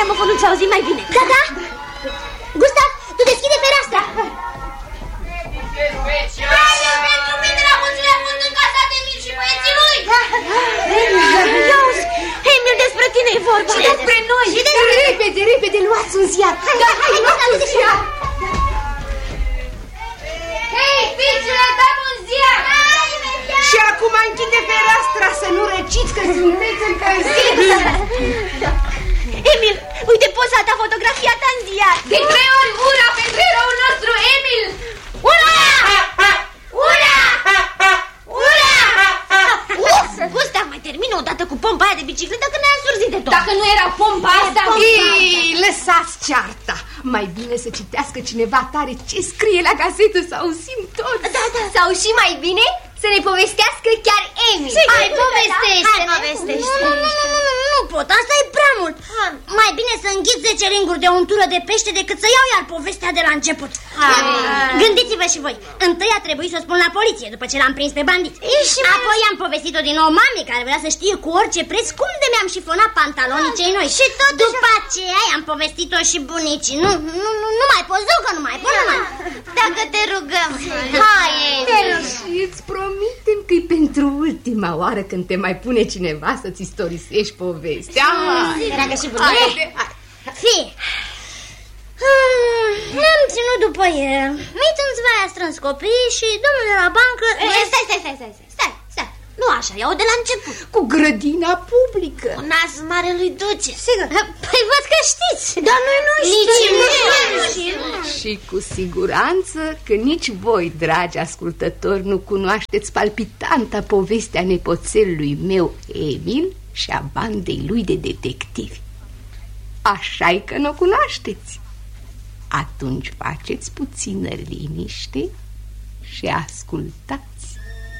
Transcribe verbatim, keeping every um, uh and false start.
gramofonul să auzim mai bine. Da, da. Gustav, tu deschide fereastra. Special pentru mine la mulți le-a fost în casa de Emil și băieții lui. Iauzi, Emil, despre tine e vorba. Și despre noi. Și despre... Repede, repede, luați un ziar. Da, hai, luați un ziar. Hei, fiicele, dăm un ziar. Și acum închide fereastra să nu răciți că sunteți încălziți. Emil, uite poza ta, fotografia ta în ziar. De trei ori ura pentru eroul nostru, Emil. Ura! Ura! Ura! Uf, Gustav, mai termină odată cu pompa aia de bicicletă că ne-a însurzit de tot. Dacă nu era pompa asta... Ei, lăsați cearta. Mai bine să citească cineva tare ce scrie la gazetă, să auzim tot. Da, da. Sau și mai bine să ne povestească chiar Emil. Hai, povestește. Hai, povestește. Nu, nu, nu, nu, nu, nu pot, asta e prea mult. Mai bine să înghit zece ringuri de untură de pește decât să iau iar povestea de la început. Gândiți-vă și voi. Întâi a trebuit să o spun la poliție după ce l-am prins pe bandit. Apoi am povestit-o din nou mamei care vrea să știe cu orice preț cum de mi-am șifonat pantalonii cei noi. Și tot după aceea am povestit-o și bunicii. Nu, nu, nu, nu mai pot, zic că nu mai pot, nu mai. Dacă te rugăm. Hai, Emil. Și îți promitem că-i pentru ultima oară când te mai pune cineva să-ți istorisești povestea. Dacă și bunicii. Fii. Hmm, ne-am ținut după el. Mițânțva a strâns copiii și domnul de la bancă... Stai, stai, stai, stai, stai, stai, stai. Nu așa, iau de la început. Cu grădina publică. Cu nasul marelui duce. Sigur. Păi văd că știți. Dar noi nu știm. Și cu siguranță că nici voi, dragi ascultători, nu cunoașteți palpitanta povestea nepoțelului meu Emil și a bandei lui de detectivi. Așa-i că nu o cunoașteți. Atunci faceți puțină liniște și ascultați.